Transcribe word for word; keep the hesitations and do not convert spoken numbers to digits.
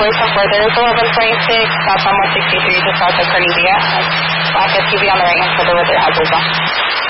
subway from further is eleven twenty-six, southbound one sixty-three to south of Carnegie. Black S U V on the right hand shoulder with their hazards on.